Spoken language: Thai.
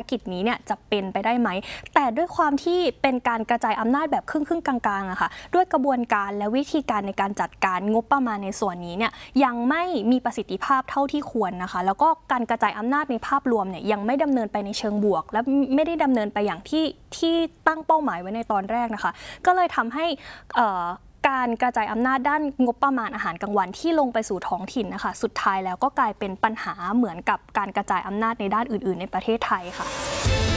กิจนี้เนี่ยจะเป็นไปได้ไหมแต่ด้วยความที่เป็นการกระจายอำนาจแบบครึ่งกลางๆอะค่ะด้วยกระบวนการและวิธีการในการจัดการงบประมาณในส่วนนี้เนี่ยยังไม่มีประสิทธิภาพเท่าที่ควรนะคะแล้วก็การกระจายอำนาจในภาพรวมเนี่ยยังไม่ดำเนินไปในเชิงบวกและไม่ได้ดำเนินไปอย่างที่ตั้งเป้าหมายไว้ในตอนแรกนะคะก็เลยทำให้การกระจายอำนาจด้านงบประมาณอาหารกลางวันที่ลงไปสู่ท้องถิ่นนะคะสุดท้ายแล้วก็กลายเป็นปัญหาเหมือนกับการกระจายอำนาจในด้านอื่นๆในประเทศไทยค่ะ